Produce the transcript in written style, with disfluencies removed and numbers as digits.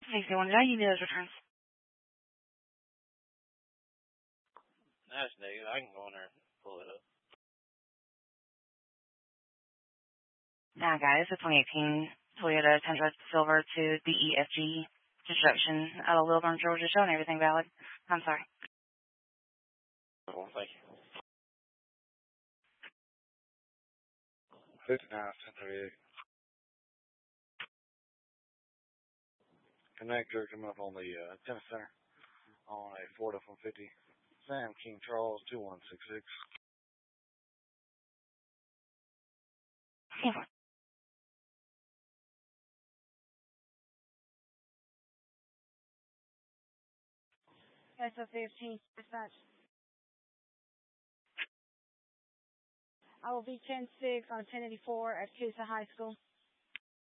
61, did I give you those returns? That's negative. I can go in there and pull it up. Nah, guys, it's a 2018 Toyota Tundra Silver to the EFG construction out of Lilburn, Georgia, showing everything valid. I'm sorry. Well, thank you. 59, 1038. Connector coming up on the tennis center on a Ford F-150. Sam King Charles 2166. Yeah. SF-15, dispatch. I will be 10-6 on 1084 at Coosa High School.